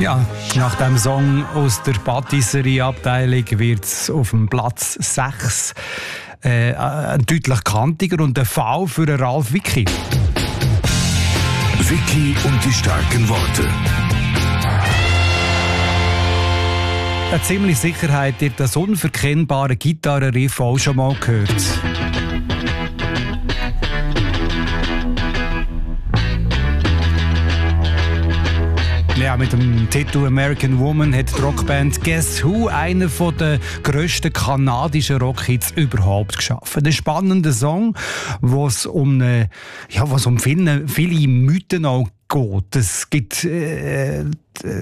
Ja, nach dem Song aus der Patisserie-Abteilung wird es auf dem Platz 6 deutlich kantiger und ein Fall für Ralf Wicki. Wicki und die starken Worte. Eine ziemliche Sicherheit, ihr das unverkennbare Gitarrenriff auch schon mal gehört. Ja, mit dem Titel American Woman hat die Rockband Guess Who einen der grössten kanadischen Rockhits überhaupt geschaffen. Ein spannender Song, wo es um viele Mythen auch geht. Es gibt viele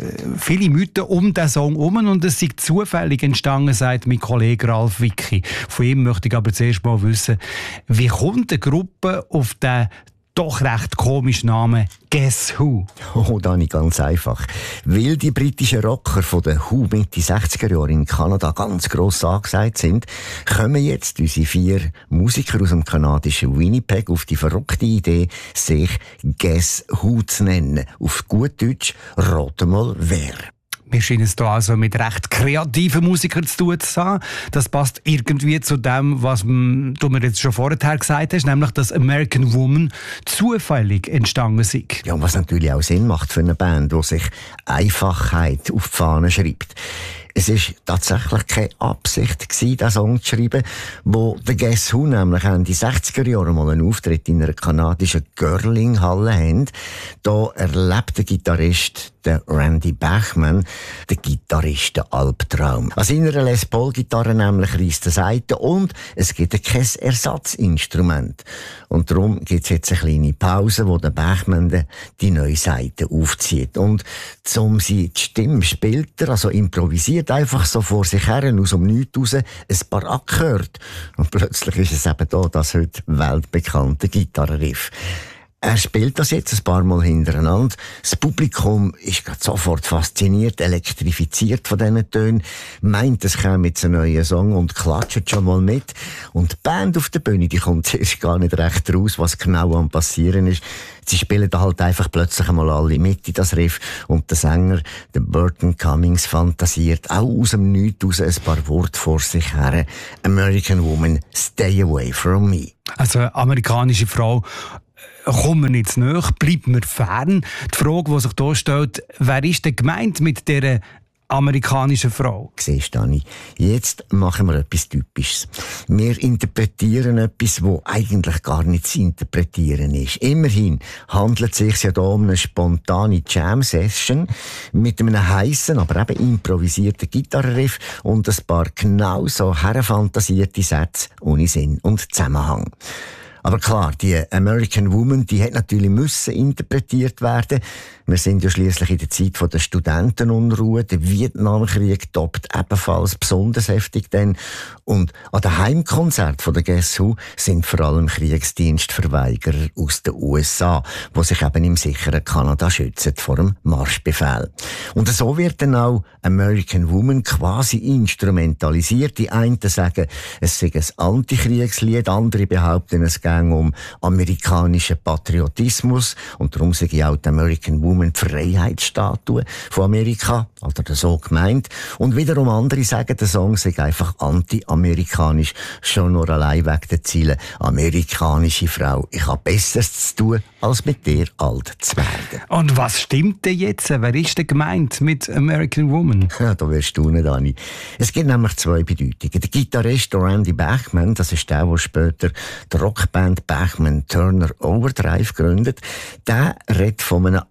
Mythen um diesen Song herum und es ist zufällig entstanden, sagt mein Kollege Ralf Wicki. Von ihm möchte ich aber zuerst mal wissen, wie kommt eine Gruppe auf den doch recht komischen Namen Guess Who? Oh, Dani, ganz einfach. Weil die britischen Rocker von den Who Mitte 60er Jahre in Kanada ganz gross angesagt sind, kommen jetzt unsere 4 Musiker aus dem kanadischen Winnipeg auf die verrückte Idee, sich Guess Who zu nennen. Auf gut Deutsch, rate mal wer. Wir scheinen es hier also mit recht kreativen Musikern zu tun zu haben. Das passt irgendwie zu dem, was du mir jetzt schon vorher gesagt hast, nämlich, dass American Woman zufällig entstanden ist. Ja, und was natürlich auch Sinn macht für eine Band, die sich Einfachheit auf die Fahne schreibt. Es war tatsächlich keine Absicht, diesen Song zu schreiben, wo der Guess Who nämlich Ende 60er Jahre mal einen Auftritt in einer kanadischen Girling-Halle haben. Da erlebt der Gitarrist, der Randy Bachman, der Gitarristen-Albtraum. An seiner Les Paul-Gitarre nämlich reisst er Saiten und es gibt kein Ersatzinstrument. Und darum gibt es jetzt eine kleine Pause, wo der Bachman die neue Saite aufzieht. Und um sie die Stimme spielt er, also improvisiert einfach so vor sich her, aus dem Nichts raus, ein paar Akkorde. Und plötzlich ist es eben da, das heute weltbekannte Gitarrenriff. Er spielt das jetzt ein paar Mal hintereinander. Das Publikum ist gerade sofort fasziniert, elektrifiziert von diesen Tönen, meint, es käme jetzt ein neuer Song und klatscht schon mal mit. Und die Band auf der Bühne, die kommt zuerst gar nicht recht raus, was genau am passieren ist. Sie spielen da halt einfach plötzlich einmal alle mit in das Riff und der Sänger, der Burton Cummings, fantasiert auch aus dem Nichts raus ein paar Worte vor sich her. American Woman, stay away from me. Also amerikanische Frau, kommen wir nicht näher, bleiben wir fern. Die Frage, die sich hier stellt, wer ist denn gemeint mit dieser amerikanischen Frau? Siehst du, Dani, jetzt machen wir etwas Typisches. Wir interpretieren etwas, das eigentlich gar nicht zu interpretieren ist. Immerhin handelt es sich ja hier um eine spontane Jam-Session mit einem heissen, aber eben improvisierten Gitarrenriff und ein paar genau so herfantasierte Sätze ohne Sinn und Zusammenhang. Aber klar, die American Woman, die hat natürlich müssen interpretiert werden. Wir sind ja schliesslich in der Zeit von der Studentenunruhe. Der Vietnamkrieg toppt ebenfalls besonders heftig denn. Und an den Heimkonzert von der Guess Who sind vor allem Kriegsdienstverweigerer aus den USA, die sich eben im sicheren Kanada schützen vor dem Marschbefehl. Und so wird dann auch American Woman quasi instrumentalisiert. Die einen sagen, es sei ein Antikriegslied, andere behaupten, es gehe um amerikanischen Patriotismus und darum sei auch die American Woman die Freiheitsstatue von Amerika, oder so gemeint. Und wiederum andere sagen, der Song sei einfach anti-amerikanisch, schon nur allein wegen der Ziele. Amerikanische Frau, ich habe Besseres zu tun, als mit dir alt zu werden. Und was stimmt denn jetzt? Wer ist denn gemeint mit American Woman? Ja, da wirst du nicht, Dani. Es gibt nämlich 2 Bedeutungen. Der Gitarrist Randy Bachman, das ist der später die Rockband Bachman Turner Overdrive gründet, der redet von einem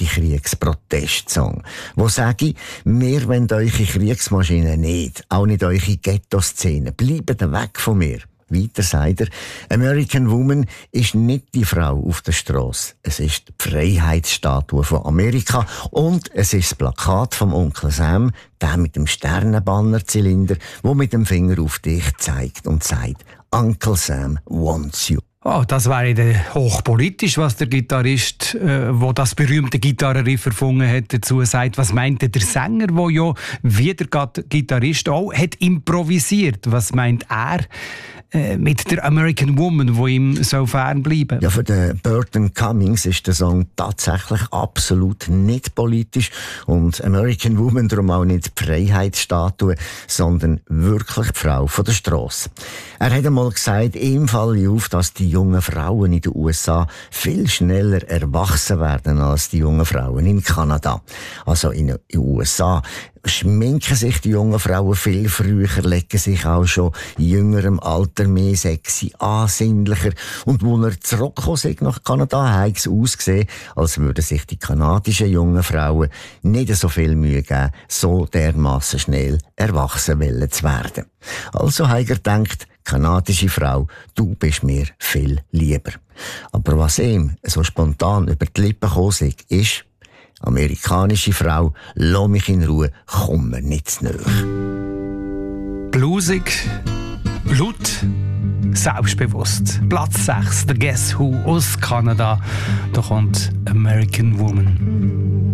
Antikriegsprotestsong, wo sage, wir wollen eure Kriegsmaschinen nicht, auch nicht eure Ghetto-Szene, bleibt weg von mir. Weiter sagt er, American Woman ist nicht die Frau auf der Strasse. Es ist die Freiheitsstatue von Amerika und es ist das Plakat vom Onkel Sam, der mit dem Sternenbannerzylinder, wo mit dem Finger auf dich zeigt und sagt, Uncle Sam wants you. Oh, das wäre hochpolitisch, was der Gitarrist, wo das berühmte Gitarrenriff erfunden hat, dazu sagt. Was meint der Sänger, der ja wie der Gitarrist auch hat improvisiert? Was meint er? mit der American Woman, die ihm so fern bleiben. Ja, für den Burton Cummings ist der Song tatsächlich absolut nicht politisch und American Woman darum auch nicht die Freiheitsstatue, sondern wirklich die Frau von der Strasse. Er hat einmal gesagt, ihm falle auf, dass die jungen Frauen in den USA viel schneller erwachsen werden als die jungen Frauen in Kanada. Also in den USA schminken sich die jungen Frauen viel früher, legen sich auch schon in jüngerem Alter mehr sexy, ansinnlicher. Und wo er zurückgekommen ist nach Kanada, hat es ausgesehen, als würden sich die kanadischen jungen Frauen nicht so viel Mühe geben, so dermassen schnell erwachsen zu werden. Also hat er gedacht, kanadische Frau, du bist mir viel lieber. Aber was ihm so spontan über die Lippen gekommen ist, amerikanische Frau, lass mich in Ruhe, komm mir nicht zu nahe. Blusig, laut, selbstbewusst. Platz 6, der Guess Who aus Kanada. Da kommt American Woman.